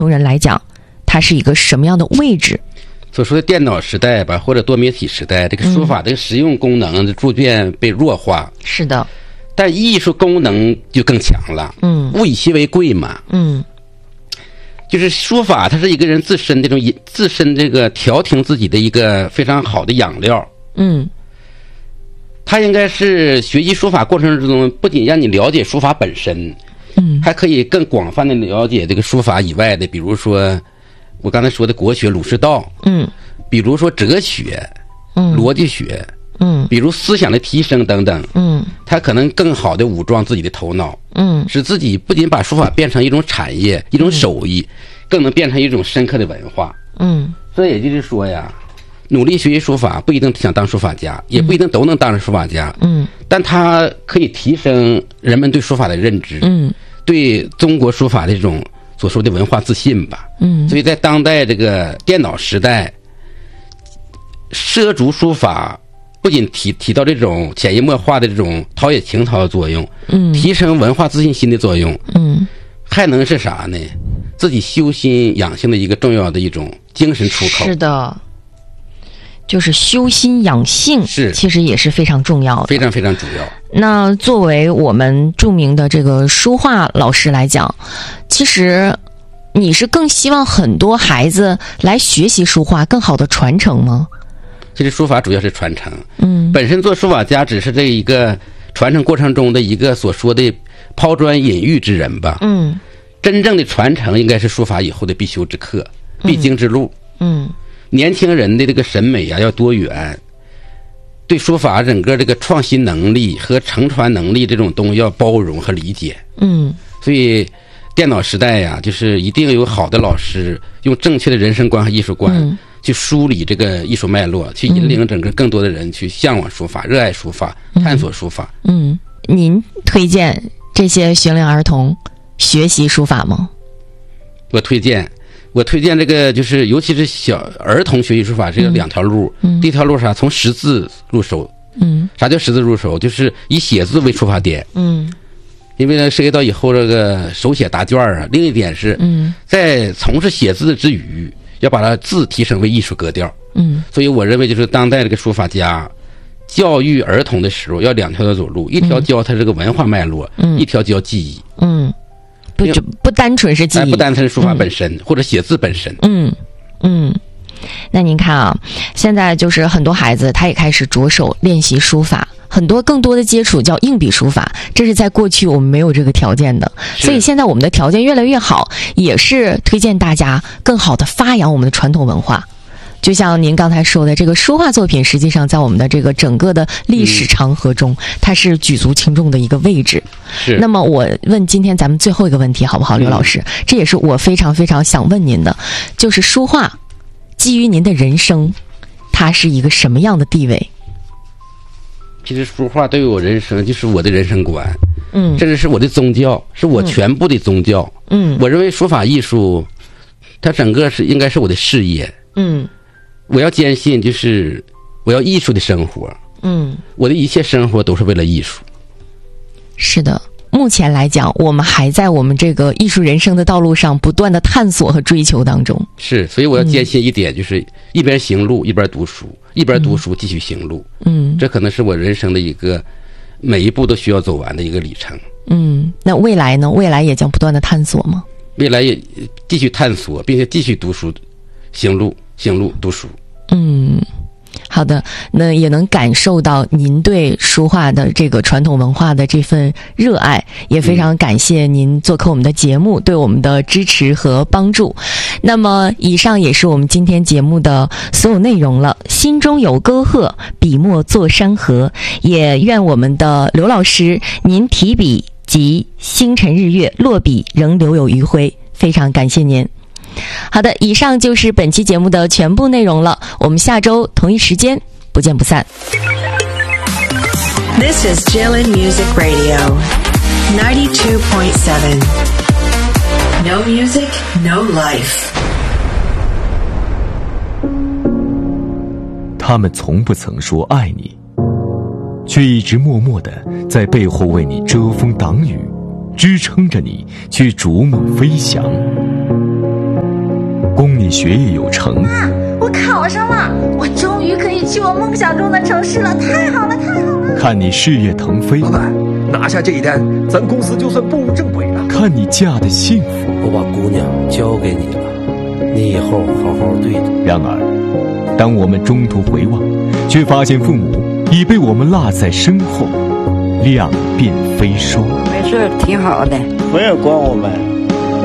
人来讲，它是一个什么样的位置？ 所说的电脑时代吧，或者多媒体时代，这个书法的实用功能逐渐被弱化。 是的， 但艺术功能就更强了。物以稀为贵嘛。就是书法，它是一个人自身这个调停自己的一个非常好的养料。它应该是学习书法过程之中，不仅让你了解书法本身，还可以更广泛的了解这个书法以外的，比如说我刚才说的国学儒释道，比如说哲学，逻辑学，比如思想的提升等等，它可能更好的武装自己的头脑，使自己不仅把书法变成一种产业、一种手艺，更能变成一种深刻的文化。所以也就是说呀，努力学习书法不一定想当书法家，也不一定都能当上书法家，但它可以提升人们对书法的认知，对中国书法的这种所说的文化自信吧。所以在当代这个电脑时代，涉足书法不仅提到这种潜移默化的这种陶冶情操的作用，提升文化自信心的作用，还能是啥呢？自己修心养性的一个重要的一种精神出口。 是的，就是修心养性，其实也是非常重要的， 非常非常主要。 那作为我们著名的这个书画老师来讲，其实你是更希望很多孩子来学习书画，更好的传承吗？ 其实书法主要是传承，本身做书法家只是这一个传承过程中的一个所说的抛砖引玉之人吧。真正的传承应该是书法以后的必修之课、必经之路。年轻人的这个审美啊要多元，对书法整个这个创新能力和承传能力这种东西要包容和理解。所以电脑时代呀，就是一定有好的老师用正确的人生观和艺术观去梳理这个艺术脉络，去引领整个更多的人去向往书法、热爱书法、探索书法。 您推荐这些学龄儿童学习书法吗？ 我推荐这个，就是尤其是小儿童学习书法，这个两条路。第一条路啥？从识字入手。啥叫识字入手？就是以写字为出发点。因为呢，涉及到以后这个手写答卷啊。另一点是，在从事写字之余，要把它字提升为艺术格调。所以我认为，就是当代这个书法家教育儿童的时候，要两条走路，一条教他这个文化脉络，一条教技艺。 不单纯是技艺， 不单纯是书法本身，或者写字本身。 那您看啊，现在就是很多孩子他也开始着手练习书法，很多更多的接触叫硬笔书法，这是在过去我们没有这个条件的，所以现在我们的条件越来越好，也是推荐大家更好的发扬我们的传统文化。就像您刚才说的，这个书画作品实际上在我们的这个整个的历史长河中，它是举足轻重的一个位置。那么我问今天咱们最后一个问题好不好，刘老师？这也是我非常非常想问您的，就是书画基于您的人生，它是一个什么样的地位？ 其实书画对于我人生就是我的人生观，甚至是我的宗教，是我全部的宗教。我认为书法艺术，它整个应该是我的事业。我要坚信，就是我要艺术的生活。我的一切生活都是为了艺术。 是的，目前来讲，我们还在我们这个艺术人生的道路上不断的探索和追求当中。 是，所以我要坚信一点，就是一边行路一边读书，一边读书继续行路。这可能是我人生的一个每一步都需要走完的一个里程。 那未来呢？未来也将不断的探索吗？ 未来也继续探索，并且继续读书，行路读书。 好的，那也能感受到您对书画的这个传统文化的这份热爱，也非常感谢您做客我们的节目，对我们的支持和帮助。那么以上也是我们今天节目的所有内容了。心中有沟壑，笔墨作山河，也愿我们的刘老师您提笔及星辰日月，落笔仍留有余晖，非常感谢您。好的，以上就是本期节目的全部内容了，我们下周同一时间不见不散。 This is Jilin Music Radio 92.7 No music, no life。 他们从不曾说爱你，却一直默默地在背后为你遮风挡雨，支撑着你去逐梦飞翔。 你学业有成。 妈，我考上了，我终于可以去我梦想中的城市了，太好了，太好了！ 看你事业腾飞。 老板，拿下这一单，咱公司就算步入正轨了。 看你嫁的幸福。 我把姑娘交给你了，你以后好好对她。 然而，当我们中途回望，却发现父母已被我们落在身后，量变飞收。 没事，挺好的。 不要管我们。